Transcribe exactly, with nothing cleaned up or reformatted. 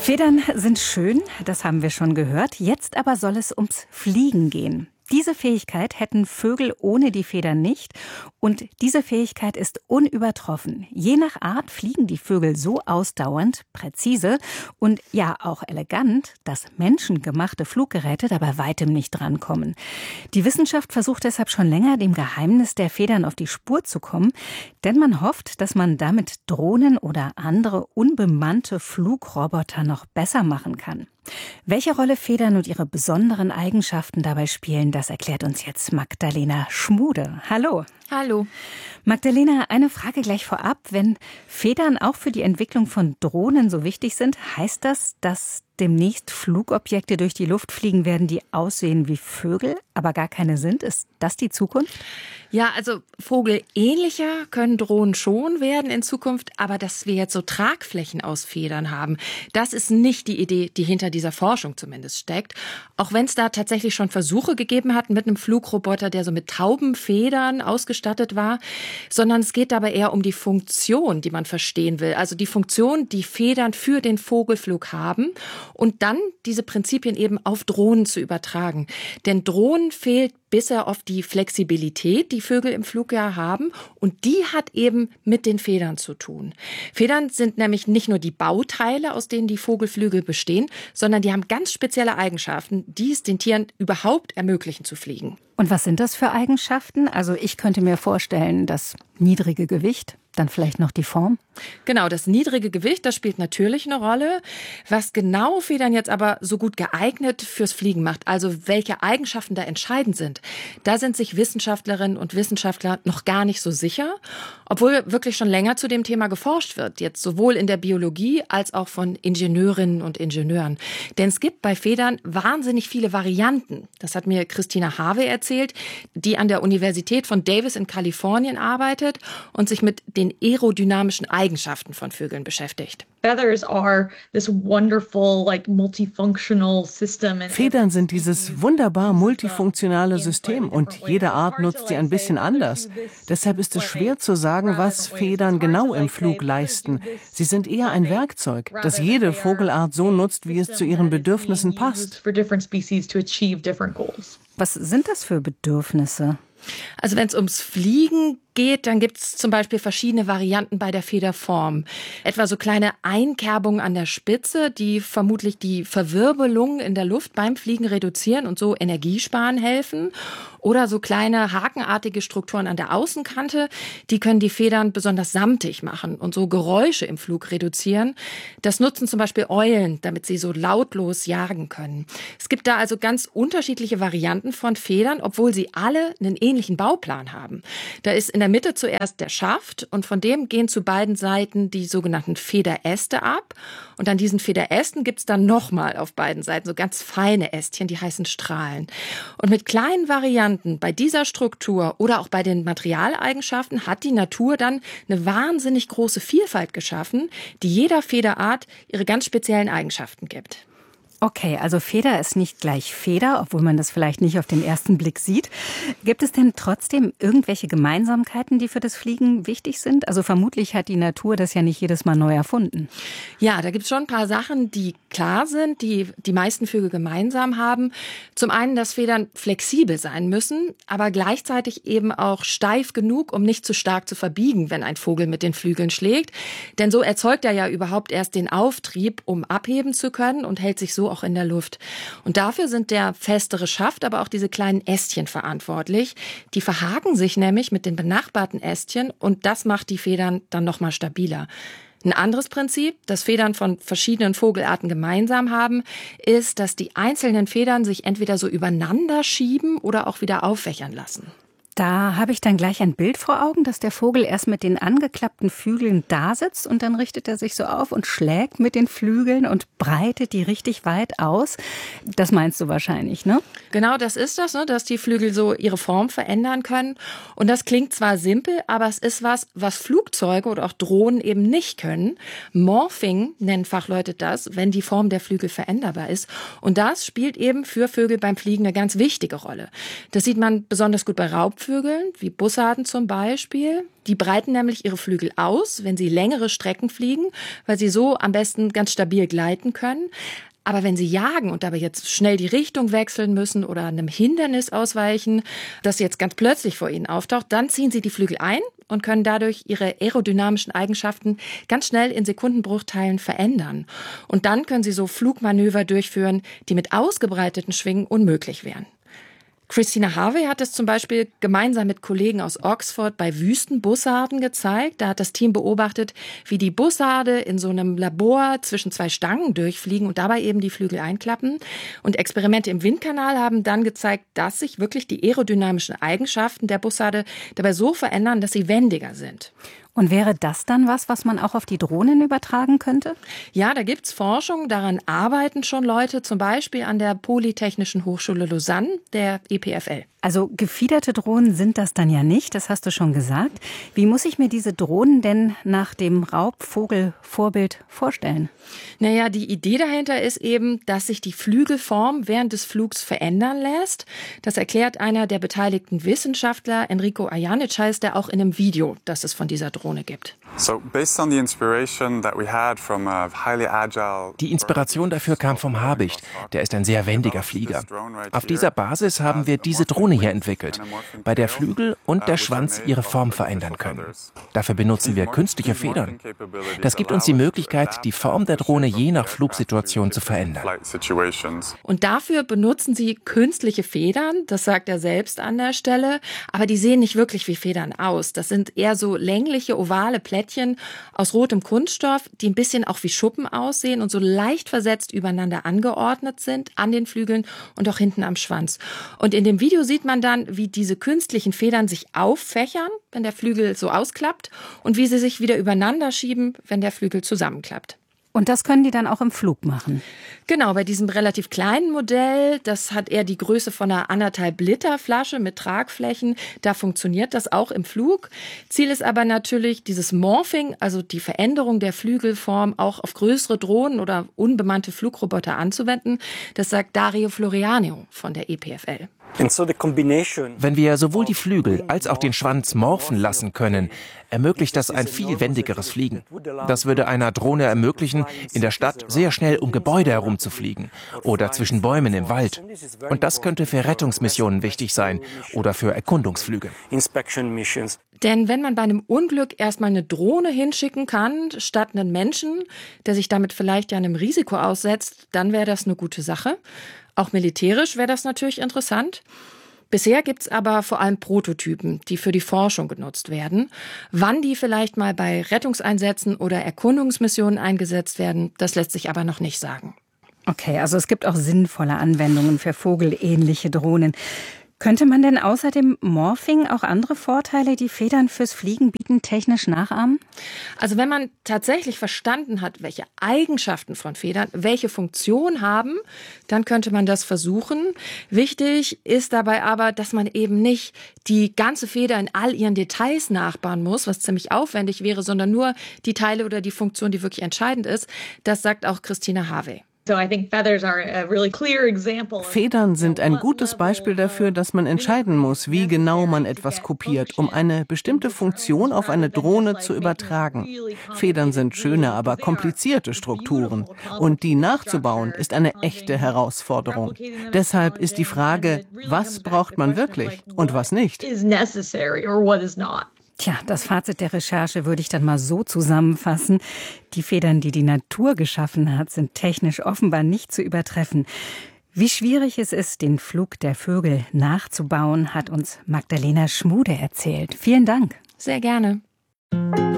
Federn sind schön, das haben wir schon gehört. Jetzt aber soll es ums Fliegen gehen. Diese Fähigkeit hätten Vögel ohne die Federn nicht. Und diese Fähigkeit ist unübertroffen. Je nach Art fliegen die Vögel so ausdauernd, präzise und ja auch elegant, dass menschengemachte Fluggeräte dabei weitem nicht drankommen. Die Wissenschaft versucht deshalb schon länger, dem Geheimnis der Federn auf die Spur zu kommen. Denn man hofft, dass man damit Drohnen oder andere unbemannte Flugroboter noch besser machen kann. Welche Rolle Federn und ihre besonderen Eigenschaften dabei spielen, das erklärt uns jetzt Magdalena Schmude. Hallo. Hallo. Magdalena, eine Frage gleich vorab. Wenn Federn auch für die Entwicklung von Drohnen so wichtig sind, heißt das, dass demnächst Flugobjekte durch die Luft fliegen werden, die aussehen wie Vögel, aber gar keine sind? Ist das die Zukunft? Ja, also vogelähnlicher können Drohnen schon werden in Zukunft, aber dass wir jetzt so Tragflächen aus Federn haben, das ist nicht die Idee, die hinter dieser Forschung zumindest steckt. Auch wenn es da tatsächlich schon Versuche gegeben hat mit einem Flugroboter, der so mit Taubenfedern ausgestattet war, sondern es geht dabei eher um die Funktion, die man verstehen will. Also die Funktion, die Federn für den Vogelflug haben und dann diese Prinzipien eben auf Drohnen zu übertragen. Denn Drohnen fehlt bisher oft die Flexibilität, die Vögel im Flugjahr haben. Und die hat eben mit den Federn zu tun. Federn sind nämlich nicht nur die Bauteile, aus denen die Vogelflügel bestehen, sondern die haben ganz spezielle Eigenschaften, die es den Tieren überhaupt ermöglichen zu fliegen. Und was sind das für Eigenschaften? Also ich könnte mir vorstellen, das niedrige Gewicht, dann vielleicht noch die Form? Genau, das niedrige Gewicht, das spielt natürlich eine Rolle. Was genau Federn jetzt aber so gut geeignet fürs Fliegen macht, also welche Eigenschaften da entscheidend sind, da sind sich Wissenschaftlerinnen und Wissenschaftler noch gar nicht so sicher, obwohl wirklich schon länger zu dem Thema geforscht wird, jetzt sowohl in der Biologie als auch von Ingenieurinnen und Ingenieuren. Denn es gibt bei Federn wahnsinnig viele Varianten. Das hat mir Christina Harvey erzählt, die an der Universität von Davis in Kalifornien arbeitet und sich mit den aerodynamischen Eigenschaften von Vögeln beschäftigt. Federn sind dieses wunderbar multifunktionale System und jede Art nutzt sie ein bisschen anders. Deshalb ist es schwer zu sagen, was Federn genau im Flug leisten. Sie sind eher ein Werkzeug, das jede Vogelart so nutzt, wie es zu ihren Bedürfnissen passt. Was sind das für Bedürfnisse? Also wenn es ums Fliegen geht, dann gibt es zum Beispiel verschiedene Varianten bei der Federform. Etwa so kleine Einkerbungen an der Spitze, die vermutlich die Verwirbelung in der Luft beim Fliegen reduzieren und so Energiesparen helfen. Oder so kleine hakenartige Strukturen an der Außenkante, die können die Federn besonders samtig machen und so Geräusche im Flug reduzieren. Das nutzen zum Beispiel Eulen, damit sie so lautlos jagen können. Es gibt da also ganz unterschiedliche Varianten von Federn, obwohl sie alle einen ähnlichen Bauplan haben. Da ist in der Mitte zuerst der Schaft und von dem gehen zu beiden Seiten die sogenannten Federäste ab. Und an diesen Federästen gibt es dann nochmal auf beiden Seiten so ganz feine Ästchen, die heißen Strahlen. Und mit kleinen Varianten bei dieser Struktur oder auch bei den Materialeigenschaften hat die Natur dann eine wahnsinnig große Vielfalt geschaffen, die jeder Federart ihre ganz speziellen Eigenschaften gibt. Okay, also Feder ist nicht gleich Feder, obwohl man das vielleicht nicht auf den ersten Blick sieht. Gibt es denn trotzdem irgendwelche Gemeinsamkeiten, die für das Fliegen wichtig sind? Also vermutlich hat die Natur das ja nicht jedes Mal neu erfunden. Ja, da gibt es schon ein paar Sachen, die klar sind, die die meisten Vögel gemeinsam haben. Zum einen, dass Federn flexibel sein müssen, aber gleichzeitig eben auch steif genug, um nicht zu stark zu verbiegen, wenn ein Vogel mit den Flügeln schlägt. Denn so erzeugt er ja überhaupt erst den Auftrieb, um abheben zu können und hält sich so auch in der Luft. Und dafür sind der festere Schaft, aber auch diese kleinen Ästchen verantwortlich. Die verhaken sich nämlich mit den benachbarten Ästchen und das macht die Federn dann nochmal stabiler. Ein anderes Prinzip, das Federn von verschiedenen Vogelarten gemeinsam haben, ist, dass die einzelnen Federn sich entweder so übereinander schieben oder auch wieder aufwächern lassen. Da habe ich dann gleich ein Bild vor Augen, dass der Vogel erst mit den angeklappten Flügeln da sitzt und dann richtet er sich so auf und schlägt mit den Flügeln und breitet die richtig weit aus. Das meinst du wahrscheinlich, ne? Genau, das ist das, ne, dass die Flügel so ihre Form verändern können. Und das klingt zwar simpel, aber es ist was, was Flugzeuge oder auch Drohnen eben nicht können. Morphing nennen Fachleute das, wenn die Form der Flügel veränderbar ist. Und das spielt eben für Vögel beim Fliegen eine ganz wichtige Rolle. Das sieht man besonders gut bei Raubvögeln. Raubvögeln, wie Bussarden zum Beispiel. Die breiten nämlich ihre Flügel aus, wenn sie längere Strecken fliegen, weil sie so am besten ganz stabil gleiten können. Aber wenn sie jagen und dabei jetzt schnell die Richtung wechseln müssen oder einem Hindernis ausweichen, das jetzt ganz plötzlich vor ihnen auftaucht, dann ziehen sie die Flügel ein und können dadurch ihre aerodynamischen Eigenschaften ganz schnell in Sekundenbruchteilen verändern. Und dann können sie so Flugmanöver durchführen, die mit ausgebreiteten Schwingen unmöglich wären. Christina Harvey hat es zum Beispiel gemeinsam mit Kollegen aus Oxford bei Wüstenbussarden gezeigt. Da hat das Team beobachtet, wie die Bussarde in so einem Labor zwischen zwei Stangen durchfliegen und dabei eben die Flügel einklappen. Und Experimente im Windkanal haben dann gezeigt, dass sich wirklich die aerodynamischen Eigenschaften der Bussarde dabei so verändern, dass sie wendiger sind. Und wäre das dann was, was man auch auf die Drohnen übertragen könnte? Ja, da gibt's Forschung, daran arbeiten schon Leute, zum Beispiel an der Polytechnischen Hochschule Lausanne, der E P F L. Also gefiederte Drohnen sind das dann ja nicht, das hast du schon gesagt. Wie muss ich mir diese Drohnen denn nach dem Raubvogelvorbild vorstellen? Naja, die Idee dahinter ist eben, dass sich die Flügelform während des Flugs verändern lässt. Das erklärt einer der beteiligten Wissenschaftler, Enrico Ajanic heißt er, auch in einem Video, das es von dieser Drohne gibt. Die Inspiration dafür kam vom Habicht. Der ist ein sehr wendiger Flieger. Auf dieser Basis haben wir diese Drohne hier entwickelt, bei der Flügel und der Schwanz ihre Form verändern können. Dafür benutzen wir künstliche Federn. Das gibt uns die Möglichkeit, die Form der Drohne je nach Flugsituation zu verändern. Und dafür benutzen sie künstliche Federn, das sagt er selbst an der Stelle, aber die sehen nicht wirklich wie Federn aus. Das sind eher so längliche, ovale Plättchen aus rotem Kunststoff, die ein bisschen auch wie Schuppen aussehen und so leicht versetzt übereinander angeordnet sind an den Flügeln und auch hinten am Schwanz. Und in dem Video sieht man dann, wie diese künstlichen Federn sich auffächern, wenn der Flügel so ausklappt und wie sie sich wieder übereinander schieben, wenn der Flügel zusammenklappt. Und das können die dann auch im Flug machen? Genau, bei diesem relativ kleinen Modell, das hat eher die Größe von einer anderthalb Liter Flasche mit Tragflächen, da funktioniert das auch im Flug. Ziel ist aber natürlich dieses Morphing, also die Veränderung der Flügelform auch auf größere Drohnen oder unbemannte Flugroboter anzuwenden. Das sagt Dario Floriano von der E P F L. Wenn wir sowohl die Flügel als auch den Schwanz morphen lassen können, ermöglicht das ein viel wendigeres Fliegen. Das würde einer Drohne ermöglichen, in der Stadt sehr schnell um Gebäude herumzufliegen oder zwischen Bäumen im Wald. Und das könnte für Rettungsmissionen wichtig sein oder für Erkundungsflüge. Denn wenn man bei einem Unglück erstmal eine Drohne hinschicken kann, statt einen Menschen, der sich damit vielleicht ja einem Risiko aussetzt, dann wäre das eine gute Sache. Auch militärisch wäre das natürlich interessant. Bisher gibt's aber vor allem Prototypen, die für die Forschung genutzt werden. Wann die vielleicht mal bei Rettungseinsätzen oder Erkundungsmissionen eingesetzt werden, das lässt sich aber noch nicht sagen. Okay, also es gibt auch sinnvolle Anwendungen für vogelähnliche Drohnen. Könnte man denn außer dem Morphing auch andere Vorteile, die Federn fürs Fliegen bieten, technisch nachahmen? Also wenn man tatsächlich verstanden hat, welche Eigenschaften von Federn welche Funktion haben, dann könnte man das versuchen. Wichtig ist dabei aber, dass man eben nicht die ganze Feder in all ihren Details nachbauen muss, was ziemlich aufwendig wäre, sondern nur die Teile oder die Funktion, die wirklich entscheidend ist. Das sagt auch Christina Harvey. Federn sind ein gutes Beispiel dafür, dass man entscheiden muss, wie genau man etwas kopiert, um eine bestimmte Funktion auf eine Drohne zu übertragen. Federn sind schöne, aber komplizierte Strukturen. Und die nachzubauen, ist eine echte Herausforderung. Deshalb ist die Frage, was braucht man wirklich und was nicht? Tja, das Fazit der Recherche würde ich dann mal so zusammenfassen. Die Federn, die die Natur geschaffen hat, sind technisch offenbar nicht zu übertreffen. Wie schwierig es ist, den Flug der Vögel nachzubauen, hat uns Magdalena Schmude erzählt. Vielen Dank. Sehr gerne.